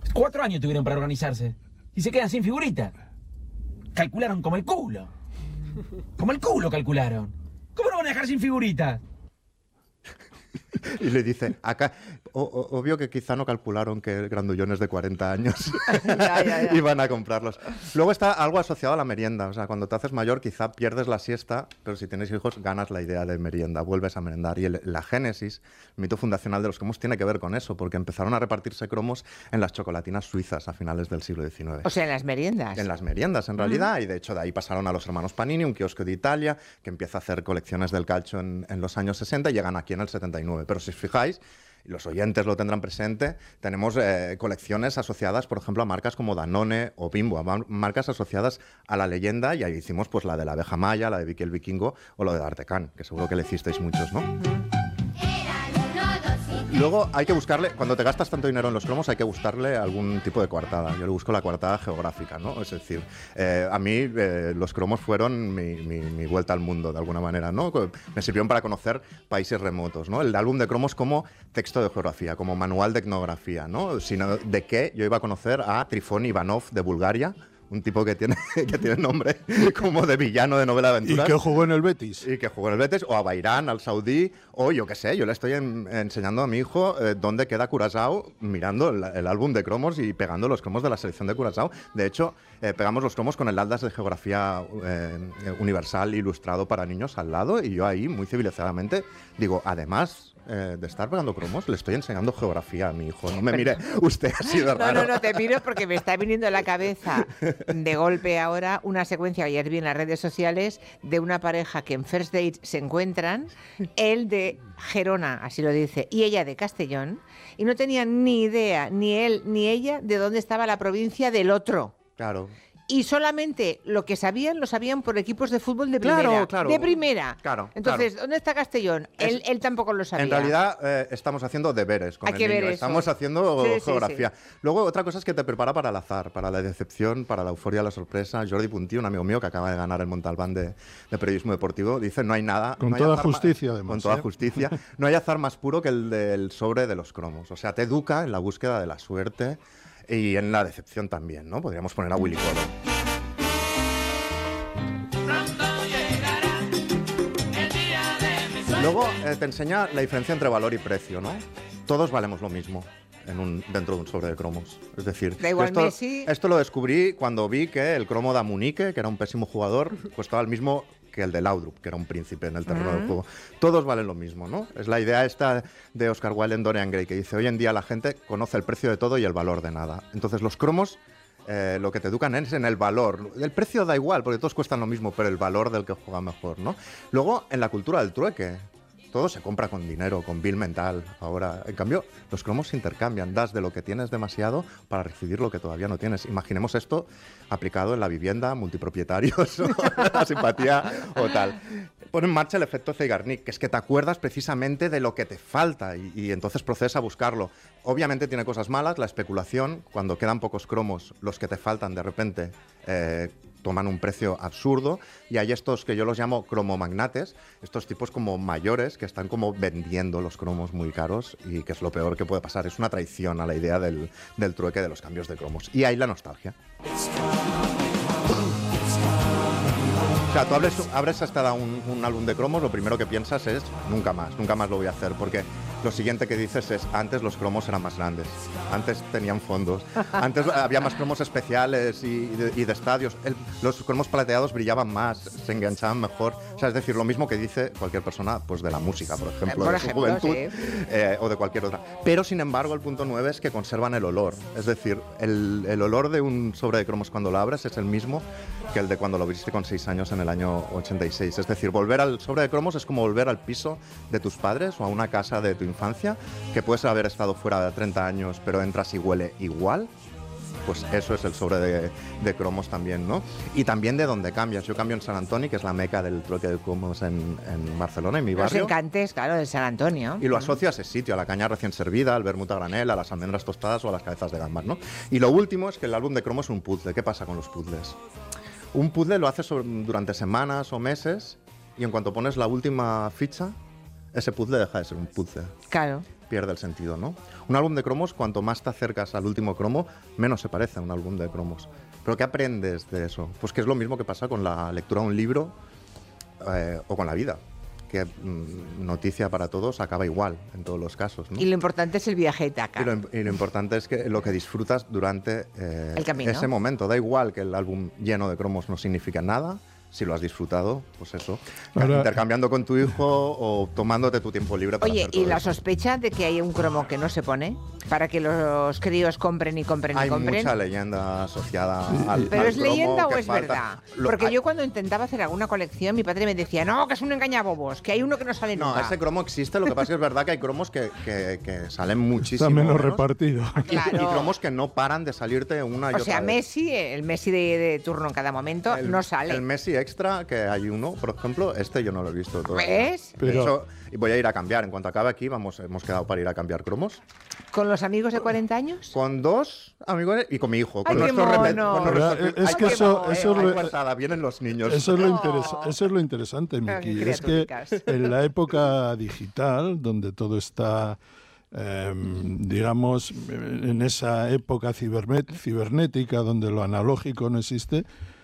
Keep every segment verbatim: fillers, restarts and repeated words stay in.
Cuatro años tuvieron para organizarse. Y se quedan sin figurita. Calcularon como el culo. Como el culo calcularon. ¿Cómo no van a dejar sin figurita? Y le dice, acá, o, o, obvio que quizá no calcularon que grandullones de cuarenta años ya, ya, ya. iban a comprarlos. Luego está algo asociado a la merienda. O sea, cuando te haces mayor quizá pierdes la siesta, pero si tienes hijos ganas la idea de merienda, vuelves a merendar. Y el, la génesis, el mito fundacional de los cromos tiene que ver con eso, porque empezaron a repartirse cromos en las chocolatinas suizas a finales del siglo diecinueve. O sea, en las meriendas. En las meriendas, en realidad, Mm. y de hecho de ahí pasaron a los hermanos Panini, un kiosco de Italia, que empieza a hacer colecciones del calcio en, en los años sesenta y llegan aquí en el setenta y nueve. Pero si os fijáis, y los oyentes lo tendrán presente, tenemos eh, colecciones asociadas, por ejemplo, a marcas como Danone o Bimbo, a mar- marcas asociadas a la leyenda, y ahí hicimos pues la de la abeja maya, la de Vicky el Vikingo o lo de D'Artagnan, que seguro que le hicisteis muchos, ¿no? Luego hay que buscarle, cuando te gastas tanto dinero en los cromos, hay que buscarle algún tipo de coartada. Yo le busco la coartada geográfica, ¿no? Es decir, eh, a mí eh, los cromos fueron mi, mi, mi vuelta al mundo, de alguna manera, ¿no? Me sirvieron para conocer países remotos, ¿no? El álbum de cromos como texto de geografía, como manual de etnografía, ¿no? Sino de qué yo iba a conocer a Trifón Ivanov de Bulgaria, un tipo que tiene, que tiene nombre como de villano de novela de aventuras. Y que jugó en el Betis. Y que jugó en el Betis, o a Bairán, al Saudí, o yo qué sé, yo le estoy en, enseñando a mi hijo eh, dónde queda Curazao, mirando el, el álbum de cromos y pegando los cromos de la selección de Curazao. De hecho, eh, pegamos los cromos con el Atlas de Geografía eh, Universal ilustrado para niños al lado, y yo ahí, muy civilizadamente, digo, además eh, de estar pegando cromos, le estoy enseñando geografía a mi hijo. No me mire usted así de raro. No, no, no te miro porque me está viniendo a la cabeza de golpe ahora una secuencia que ayer vi en las redes sociales de una pareja que en First Date se encuentran, él de Gerona, así lo dice, y ella de Castellón, y no tenían ni idea, ni él ni ella, de dónde estaba la provincia del otro. Claro. Y solamente lo que sabían, lo sabían por equipos de fútbol de primera. Claro, claro. De primera. Claro, Entonces, claro. ¿dónde está Castellón? Es- Él, él tampoco lo sabía. En realidad eh, estamos haciendo deberes con Hay el que niño. ver eso. Estamos haciendo Sí, sí, geografía. Luego, otra cosa es que te prepara para el azar, para la decepción, para la euforia, la sorpresa. Jordi Puntí, un amigo mío que acaba de ganar el Montalbán de, de periodismo deportivo, dice, no hay nada... Con no hay toda azar ma- justicia, además, Con toda ¿eh? justicia. No hay azar más puro que el del sobre de los cromos. O sea, te educa en la búsqueda de la suerte y en la decepción también, ¿no? Podríamos poner a Willy Coro. Luego eh, te enseña la diferencia entre valor y precio, ¿no? Todos valemos lo mismo en un, dentro de un sobre de cromos. Es decir, Da igual esto, Messi. esto lo descubrí cuando vi que el cromo de Amunique, que era un pésimo jugador, costaba el mismo que el de Laudrup, que era un príncipe en el terreno del juego. Todos valen lo mismo, ¿no? Es la idea esta de Oscar Wilde en Dorian Gray, que dice, hoy en día la gente conoce el precio de todo y el valor de nada. Entonces los cromos eh, lo que te educan es en el valor. El precio da igual, porque todos cuestan lo mismo, pero el valor del que juega mejor, ¿no? Luego, en la cultura del trueque, todo se compra con dinero, con bill mental. Ahora, en cambio, los cromos se intercambian. Das de lo que tienes demasiado para recibir lo que todavía no tienes. Imaginemos esto aplicado en la vivienda, multipropietarios, o la simpatía o tal. Pone en marcha el efecto Zeigarnik, que es que te acuerdas precisamente de lo que te falta y, y entonces procedes a buscarlo. Obviamente tiene cosas malas, la especulación, cuando quedan pocos cromos, los que te faltan de repente eh, toman un precio absurdo, y hay estos que yo los llamo cromomagnates, estos tipos como mayores que están como vendiendo los cromos muy caros, y que es lo peor que puede pasar. Es una traición a la idea del, del trueque de los cambios de cromos. Y ahí la nostalgia. O sea, tú abres, abres hasta un, un álbum de cromos, lo primero que piensas es nunca más, nunca más lo voy a hacer, porque lo siguiente que dices es, antes los cromos eran más grandes, antes tenían fondos, antes había más cromos especiales y, y, de, y de estadios, El, los cromos plateados brillaban más, se enganchaban mejor. O sea, es decir, lo mismo que dice cualquier persona pues de la música, por ejemplo, Por de su ejemplo, juventud, sí. eh, o de cualquier otra. Pero, sin embargo, el punto nueve es que conservan el olor. Es decir, el, el olor de un sobre de cromos cuando lo abres es el mismo que el de cuando lo viste con seis años en el año ochenta y seis. Es decir, volver al sobre de cromos es como volver al piso de tus padres o a una casa de tu infancia, que puedes haber estado fuera de treinta años, pero entras y huele igual. Pues eso es el sobre de, de cromos también, ¿no? Y también de dónde cambias. Yo cambio en San Antonio, que es la meca del trueque de cromos en, en Barcelona, en mi Los barrio. encantes, claro, de San Antonio. Y lo asocio a ese sitio, a la caña recién servida, al vermut a granel, a las almendras tostadas o a las cabezas de gambas, ¿no? Y lo último es que el álbum de cromos es un puzzle. ¿Qué pasa con los puzzles? Un puzzle lo haces sobre- durante semanas o meses, y en cuanto pones la última ficha, ese puzzle deja de ser un puzzle. Claro. pierde el sentido, ¿no? Un álbum de cromos, cuanto más te acercas al último cromo, menos se parece a un álbum de cromos. ¿Pero qué aprendes de eso? Pues que es lo mismo que pasa con la lectura de un libro eh, o con la vida, que mmm, noticia para todos acaba igual en todos los casos, ¿no? Y lo importante es el viaje de taca. Y lo, y lo importante es que lo que disfrutas durante eh, el camino. ese momento. Da igual que el álbum lleno de cromos no significa nada. Si lo has disfrutado, pues eso, ahora, intercambiando con tu hijo o tomándote tu tiempo libre para Oye, hacer todo ¿y la eso. sospecha de que hay un cromo que no se pone para que los críos compren y compren hay y compren? Hay mucha leyenda asociada al ¿Pero al es leyenda o es falta. verdad? Lo, Porque hay, yo cuando intentaba hacer alguna colección, mi padre me decía, no, que es un engañabobos, que hay uno que no sale no, nunca. No, ese cromo existe, lo que pasa es que es verdad que hay cromos que, que, que salen muchísimo Está menos, menos repartido. Claro. Y, y cromos que no paran de salirte una y o otra sea, vez. Messi, el Messi de, de turno en cada momento, el, no sale. El Messi extra, que hay uno, por ejemplo, este yo no lo he visto todavía. ¿Ves? Pero... Eso, y voy a ir a cambiar. En cuanto acabe aquí, vamos, hemos quedado para ir a cambiar cromos. ¿Con los amigos de cuarenta años? Con dos amigos y con mi hijo. Ay, con qué nuestro mono. Con nuestro... Es, es Ay, que eso, eso, ay, lo, guardada, vienen los niños. Eso es lo, Oh. interesa, eso es lo interesante, Miki. Qué Es que en la época digital, donde todo está, eh, digamos, en esa época cibernet, cibernética, donde lo analógico no existe,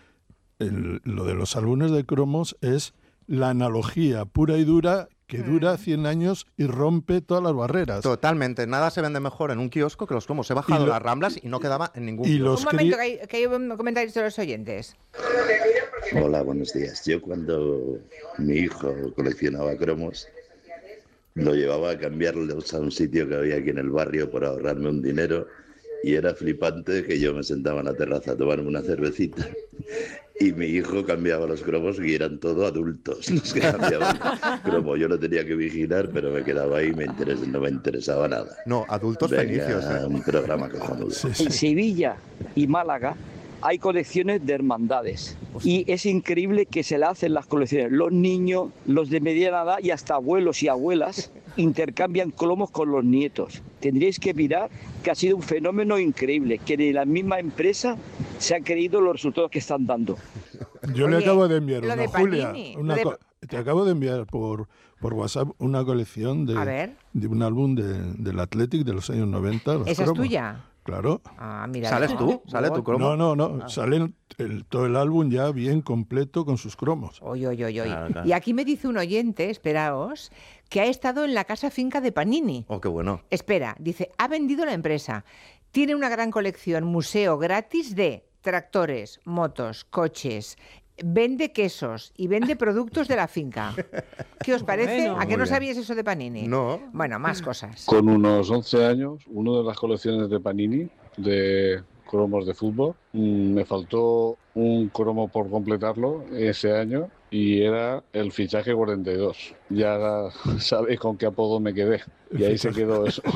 el, lo de los álbumes de cromos es la analogía pura y dura que dura cien años y rompe todas las barreras. Totalmente. Nada se vende mejor en un kiosco que los cromos. He bajado lo, las Ramblas y no quedaba en ningún y kiosco. los Un momento, que hay, que hay comentarios de los oyentes. Hola, buenos días. Yo cuando mi hijo coleccionaba cromos, lo llevaba a cambiarlos a un sitio que había aquí en el barrio por ahorrarme un dinero y era flipante que yo me sentaba en la terraza a tomarme una cervecita y mi hijo cambiaba los cromos y eran todos adultos los que cambiaban cromo. Yo lo tenía que vigilar, pero me quedaba ahí y me interes, no me interesaba nada. No, adultos Venga, fenicios. ¿eh? Un programa cojonudo. Sí, sí. En Sevilla y Málaga hay colecciones de hermandades y es increíble que se le hacen las colecciones. Los niños, los de mediana edad y hasta abuelos y abuelas intercambian cromos con los nietos. Tendríais que mirar que ha sido un fenómeno increíble, que de la misma empresa se han creído los resultados que están dando. Yo Oye, le acabo de enviar lo una, de Julia, Panini, una lo de- co- te acabo de enviar por, por WhatsApp una colección A de, ver. de un álbum de, del Athletic de los años noventa. Los ¿Esa es cromos. tuya? Claro. Ah, mira. ¿Sales tú? ¿Sale tu cromo? No, no, no. Sale el- el- todo el álbum ya bien completo con sus cromos. Oye, oye, oye. Claro, claro. Y aquí me dice un oyente, esperaos, que ha estado en la casa finca de Panini. Oh, qué bueno. Espera, dice, ha vendido la empresa. Tiene una gran colección, museo gratis de tractores, motos, coches. Vende quesos y vende productos de la finca. ¿Qué os parece? Bueno. ¿A qué Muy no bien. sabíais eso de Panini? No. Bueno, más cosas. Con unos once años, una de las colecciones de Panini, de cromos de fútbol, mm, me faltó un cromo por completarlo ese año y era el fichaje cuarenta y dos. Ya sabéis con qué apodo me quedé. Y ahí se quedó eso.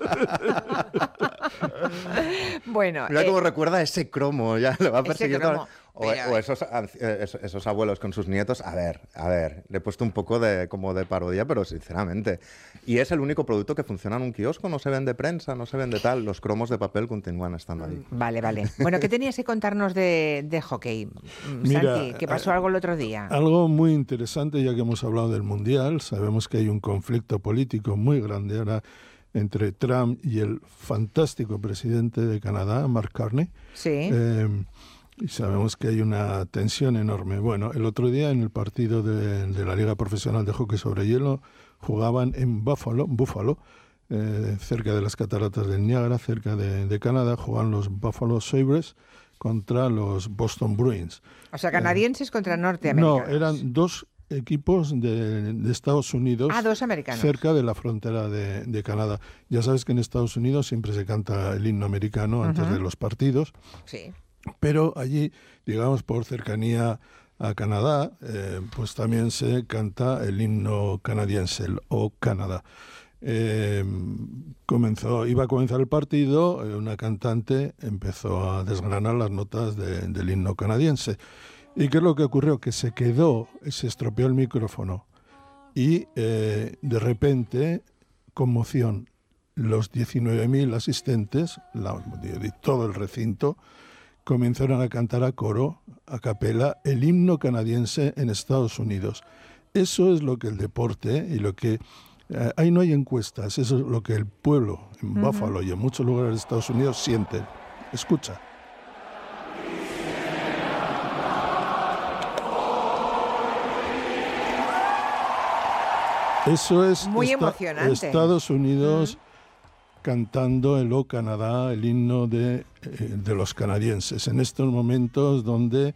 Bueno, Mira eh, cómo recuerda ese cromo, ya lo va ese persiguiendo. cromo, O, pero- o esos, anci- eh, esos, esos abuelos con sus nietos. A ver, a ver, le he puesto un poco de como de parodia, pero sinceramente. Y es el único producto que funciona en un kiosco, no se vende prensa, no se vende tal. Los cromos de papel continúan estando ahí. vale, vale. Bueno, ¿qué tenías que contarnos de, de hockey, Mm, Mira, Santi? ¿Qué pasó eh, algo el otro día? Algo muy interesante, ya que hemos hablado del Mundial. Sabemos que hay un conflicto político muy grande ahora entre Trump y el fantástico presidente de Canadá, Mark Carney. Sí. Eh, y sabemos que hay una tensión enorme. Bueno, el otro día en el partido de, de la Liga Profesional de Hockey sobre Hielo jugaban en Buffalo, Buffalo eh, cerca de las cataratas del Niágara, cerca de, de Canadá, jugaban los Buffalo Sabres contra los Boston Bruins. O sea, canadienses contra No, norteamericanos. eran dos equipos de, de Estados Unidos Ah, dos americanos. cerca de la frontera de, de Canadá. Ya sabes que en Estados Unidos siempre se canta el himno americano antes Ujú. de los partidos. Sí. Pero allí, digamos, por cercanía a Canadá, eh, pues también se canta el himno canadiense, el O Canadá. Eh, comenzó, iba a comenzar el partido, eh, una cantante empezó a desgranar las notas de- del himno canadiense. ¿Y qué es lo que ocurrió? Que se quedó, se estropeó el micrófono y eh, de repente, conmoción, los diecinueve mil asistentes, la- de, de todo el recinto, comenzaron a cantar a coro, a capela, el himno canadiense en Estados Unidos. Eso es lo que el deporte y lo que Eh, ahí no hay encuestas, eso es lo que el pueblo en Ujú. Buffalo y en muchos lugares de Estados Unidos siente. Escucha. Eso es Muy esta- emocionante. Estados Unidos cantando el O Canadá, el himno de, eh, de los canadienses, en estos momentos donde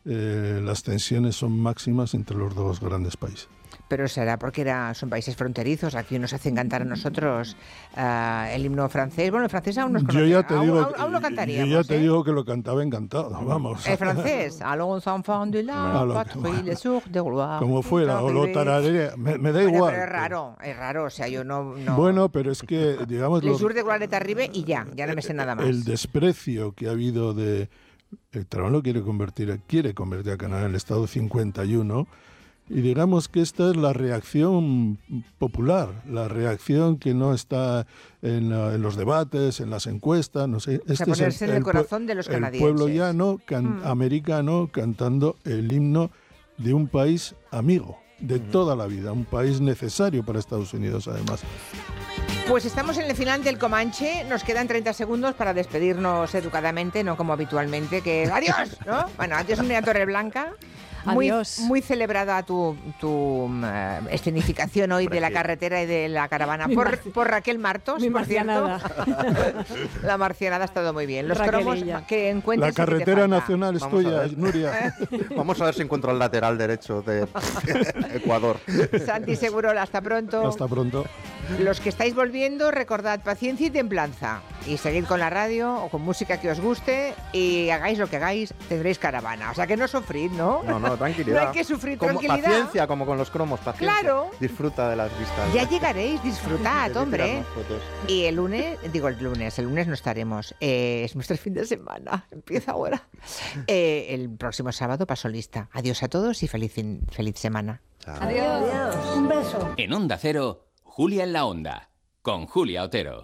eh, las tensiones son máximas entre los dos grandes países. Pero será porque era, son países fronterizos. Aquí nos hacen cantar a nosotros ah, el himno francés. Bueno, el francés aún nos Yo conoce. ya te Aún- digo, aún, aún lo yo cantaríamos. ya te ¿eh? digo que lo cantaba encantado, vamos. El francés. Allons enfants de la Ah, lo- patrie, les sourds de gloire. Como fuera, o lo tararea, me, me da Bueno, igual. pero es raro, es raro. O sea, yo no... no... Bueno, pero es que, digamos, Les los- sourds de gloire t'arrive y ya, ya no me sé nada más. el desprecio que ha habido de... El Trump lo quiere convertir, quiere convertir a Canadá en el Estado cincuenta y uno, y digamos que esta es la reacción popular, la reacción que no está en, la- en los debates, en las encuestas, no sé. Este es ponerse en el pue- corazón de los el canadienses. pueblo llano, can- Mm. americano, cantando el himno de un país amigo de toda la vida, un país necesario para Estados Unidos además. Pues estamos en el final del Comanche, nos quedan treinta segundos para despedirnos educadamente, no como habitualmente, que es adiós, ¿no? Bueno, adiós Nuria Torreblanca. Muy, Adiós. muy celebrada tu, tu eh, escenificación hoy de la carretera y de la caravana Mi por, marci- por Raquel Martos, mi por cierto. marcianada. La marcianada ha estado muy bien. Los cromos Raquelilla. que encuentres. La carretera nacional es Vamos a tuya, ver. Nuria. Vamos a ver si encuentro el lateral derecho de Ecuador. Santi Segurola, hasta pronto. Hasta pronto. Los que estáis volviendo, recordad paciencia y templanza. Y seguid con la radio o con música que os guste y hagáis lo que hagáis, tendréis caravana. O sea que no sufrid, ¿no? No, no, tranquilidad. No hay que sufrir, Como- tranquilidad. Paciencia, como con los cromos, paciencia. Claro. Disfruta de las vistas. Ya llegaréis, disfrutad, De hombre. tirarnos fotos. Y el lunes, digo el lunes, el lunes no estaremos. Eh, es nuestro fin de semana, empieza ahora. Eh, el próximo sábado paso lista. Adiós a todos y feliz, fin- feliz semana. Chao. Adiós. Un beso. En Onda Cero, Julia en la Onda, con Julia Otero.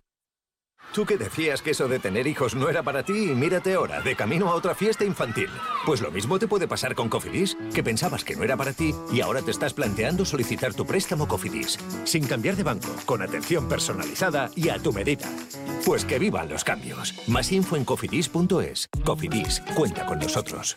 Tú que decías que eso de tener hijos no era para ti, y mírate ahora, de camino a otra fiesta infantil. Pues lo mismo te puede pasar con Cofidis, que pensabas que no era para ti y ahora te estás planteando solicitar tu préstamo Cofidis. Sin cambiar de banco, con atención personalizada y a tu medida. Pues que vivan los cambios. Más info en cofidis punto es. Cofidis, cuenta con nosotros.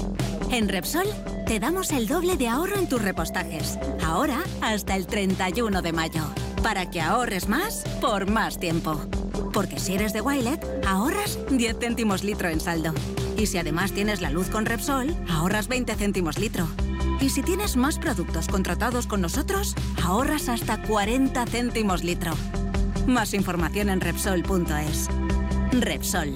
En Repsol te damos el doble de ahorro en tus repostajes. Ahora hasta el treinta y uno de mayo. Para que ahorres más por más tiempo. Porque si eres de Wilet, ahorras diez céntimos litro en saldo. Y si además tienes la luz con Repsol, ahorras veinte céntimos litro. Y si tienes más productos contratados con nosotros, ahorras hasta cuarenta céntimos litro. Más información en Repsol punto es. Repsol.